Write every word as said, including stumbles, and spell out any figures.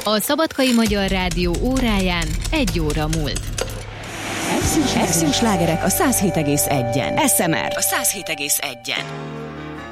A Szabadkai Magyar Rádió óráján egy óra múlt. Extrém slágerek a száz hét egész egyen. es em er a száz hét egész egyen.